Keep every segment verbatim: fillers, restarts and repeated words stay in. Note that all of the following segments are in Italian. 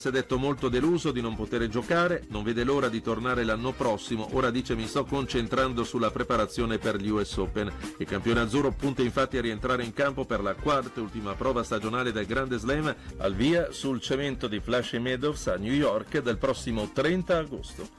Si è detto molto deluso di non poter giocare, non vede l'ora di tornare l'anno prossimo, ora dice mi sto concentrando sulla preparazione per gli U S Open. Il campione azzurro punta infatti a rientrare in campo per la quarta e ultima prova stagionale del Grande Slam, al via sul cemento di Flushing Meadows a New York del prossimo trenta agosto.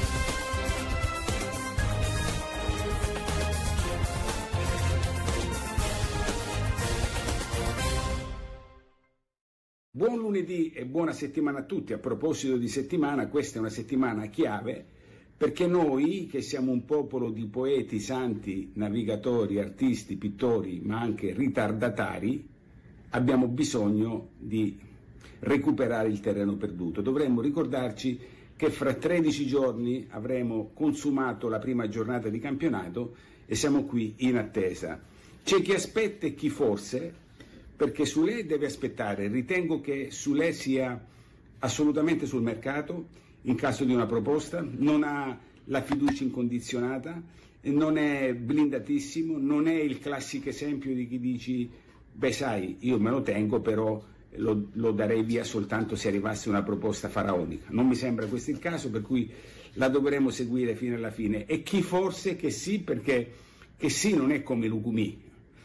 Buon lunedì e buona settimana a tutti. A proposito di settimana, questa è una settimana chiave perché noi, che siamo un popolo di poeti, santi, navigatori, artisti, pittori, ma anche ritardatari, abbiamo bisogno di recuperare il terreno perduto. Dovremmo ricordarci che fra tredici giorni avremo consumato la prima giornata di campionato e siamo qui in attesa. C'è chi aspetta e chi forse, perché Soulé deve aspettare. Ritengo che Soulé sia assolutamente sul mercato in caso di una proposta, non ha la fiducia incondizionata, non è blindatissimo, non è il classico esempio di chi dici beh sai io me lo tengo però lo, lo darei via soltanto se arrivasse una proposta faraonica. Non mi sembra questo il caso, per cui la dovremo seguire fino alla fine. E chi forse che sì, perché che sì non è come Lukumi,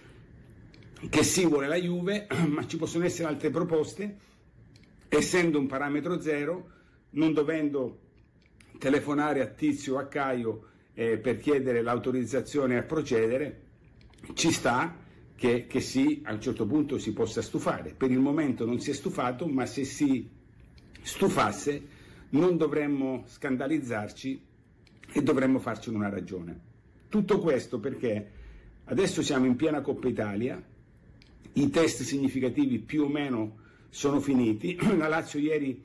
che sì vuole la Juve, ma ci possono essere altre proposte, essendo un parametro zero, non dovendo telefonare a Tizio o a Caio eh, per chiedere l'autorizzazione a procedere, ci sta che, che sì, a un certo punto si possa stufare. Per il momento non si è stufato, ma se si stufasse non dovremmo scandalizzarci e dovremmo farci una ragione. Tutto questo perché adesso siamo in piena Coppa Italia, i test significativi più o meno sono finiti. La Lazio ieri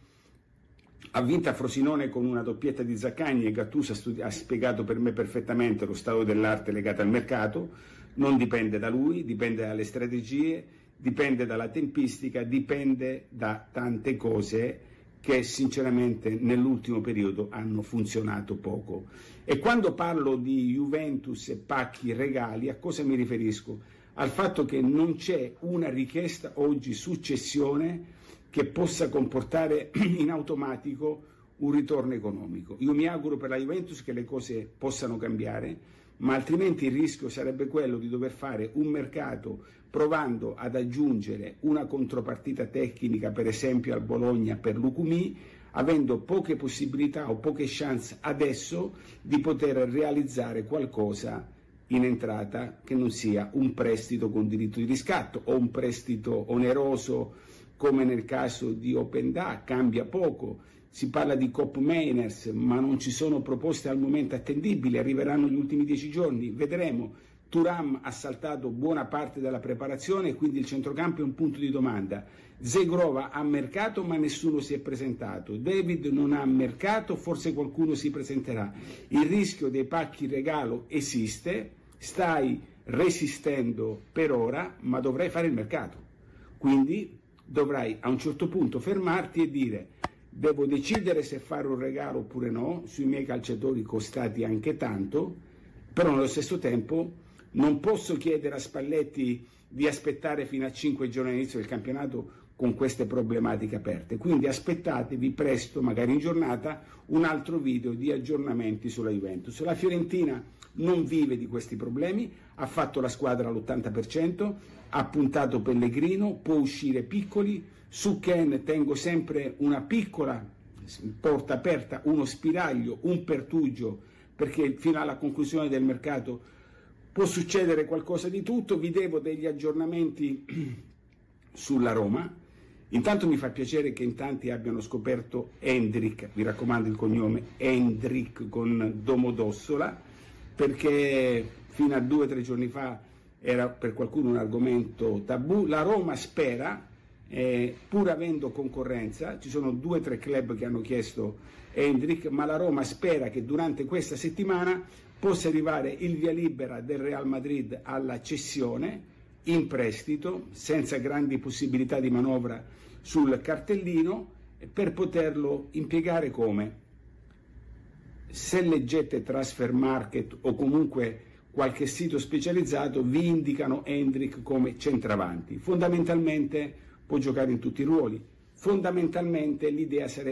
ha vinto a Frosinone con una doppietta di Zaccagni e Gattuso ha, studi- ha spiegato per me perfettamente lo stato dell'arte legato al mercato. Non dipende da lui, dipende dalle strategie, dipende dalla tempistica, dipende da tante cose che sinceramente nell'ultimo periodo hanno funzionato poco. E quando parlo di Juventus e pacchi regali, a cosa mi riferisco? Al fatto che non c'è una richiesta oggi successione che possa comportare in automatico un ritorno economico. Io mi auguro per la Juventus che le cose possano cambiare, ma altrimenti il rischio sarebbe quello di dover fare un mercato provando ad aggiungere una contropartita tecnica, per esempio al Bologna per Lukumi, avendo poche possibilità o poche chance adesso di poter realizzare qualcosa in entrata che non sia un prestito con diritto di riscatto o un prestito oneroso come nel caso di Openda. Cambia poco, si parla di Cop Mainers ma non ci sono proposte al momento attendibili, arriveranno gli ultimi dieci giorni, vedremo. Thuram ha saltato buona parte della preparazione e quindi il centrocampo è un punto di domanda. Zegrova ha mercato ma nessuno si è presentato, David non ha mercato, forse qualcuno si presenterà. Il rischio dei pacchi regalo esiste, stai resistendo per ora ma dovrai fare il mercato, quindi dovrai a un certo punto fermarti e dire devo decidere se fare un regalo oppure no sui miei calciatori costati anche tanto, però nello stesso tempo non posso chiedere a Spalletti di aspettare fino a cinque giorni all'inizio del campionato con queste problematiche aperte. Quindi aspettatevi presto, magari in giornata, un altro video di aggiornamenti sulla Juventus. La Fiorentina non vive di questi problemi, ha fatto la squadra all'ottanta per cento, ha puntato Pellegrino, può uscire Piccoli, su Ken tengo sempre una piccola porta aperta, uno spiraglio, un pertugio, perché fino alla conclusione del mercato può succedere qualcosa di tutto. Vi devo degli aggiornamenti sulla Roma. Intanto mi fa piacere che in tanti abbiano scoperto Hendrik, vi raccomando il cognome Hendrik con Domodossola, perché fino a due o tre giorni fa era per qualcuno un argomento tabù. La Roma spera, eh, pur avendo concorrenza, ci sono due o tre club che hanno chiesto Hendrik, ma la Roma spera che durante questa settimana possa arrivare il via libera del Real Madrid alla cessione in prestito, senza grandi possibilità di manovra sul cartellino, per poterlo impiegare come? Se leggete Transfer Market o comunque qualche sito specializzato vi indicano Hendrik come centravanti. Fondamentalmente può giocare in tutti i ruoli, fondamentalmente l'idea sarebbe